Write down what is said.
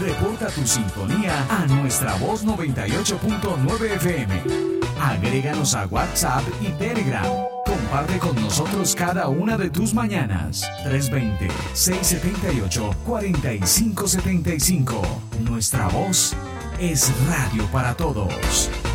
Reporta tu sintonía a Nuestra Voz 98.9 FM. Agréganos a WhatsApp y Telegram. Comparte con nosotros cada una de tus mañanas. 320-678-4575. Nuestra Voz es radio para todos.